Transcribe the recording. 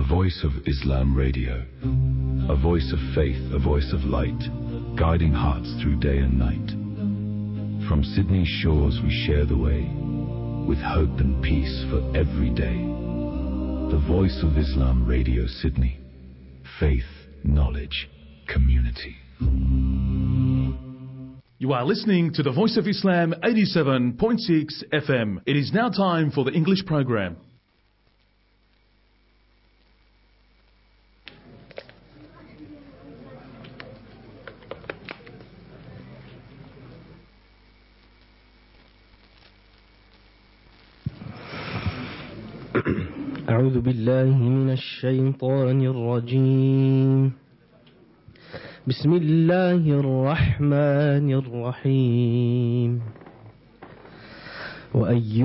Voice of Islam Radio. A voice of faith, a voice of light, guiding hearts through day and night. From Sydney's shores we share the way, with hope and peace for every day. The Voice of Islam Radio Sydney. Faith, knowledge, community. You are listening to the Voice of Islam 87.6 FM. It is now time for the English program. أعوذ بالله من الشيطان الرجيم. بسم الله الرحمن الرحيم. وأي